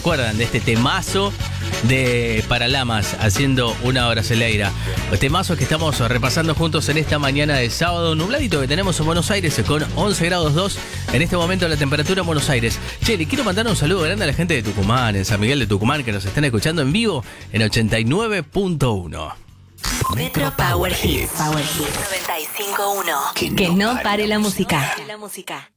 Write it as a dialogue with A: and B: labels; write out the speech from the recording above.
A: acuerdan de este temazo de Paralamas haciendo Una Brasileira? Temazos que estamos repasando juntos en esta mañana de sábado nubladito que tenemos en Buenos Aires con 11 grados 2 en este momento la temperatura en Buenos Aires. Che, le quiero mandar un saludo grande a la gente de Tucumán, en San Miguel de Tucumán, que nos están escuchando en vivo en 89.1.
B: Metro Power Hits 95.1. Que no pare la música.